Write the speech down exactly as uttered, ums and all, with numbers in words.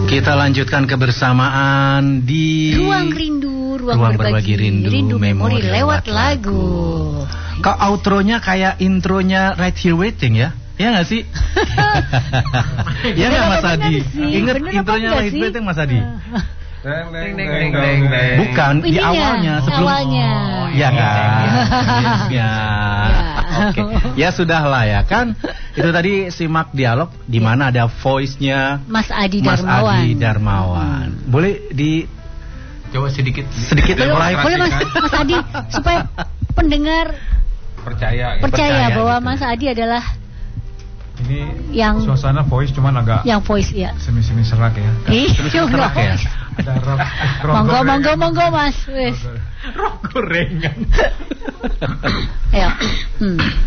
Kita lanjutkan kebersamaan di Ruang Rindu, Ruang, Ruang Berbagi, Berbagi Rindu, Rindu Memori lewat lewat lagu. Kok outronya kayak intronya Right Here Waiting ya? Ya nggak sih? Ya nggak Mas Adi? Ingat intronya Right Here Waiting Mas Adi? Deng, deng, deng, deng, deng, deng. Bukan, di Ininya, awalnya sebelum awalnya. Oh, ya kan. Ya. Oke. Ya sudahlah ya kan. Itu tadi simak dialog di mana ada voice-nya Mas Adi Mas Darmawan. Adi Darmawan. Boleh di Coba sedikit sedikit Boleh, live. boleh Mas, Mas Adi supaya pendengar percaya, ya. percaya, Percaya bahwa gitu. Mas Adi adalah Ini yang suasana voice cuman agak yang voice ya. semi-semi serak ya. Ih, serak ya? Ada rock, rock Monggo, gorengan. monggo, monggo Mas. Wes. Rock gorengan. Ayo. Hmm.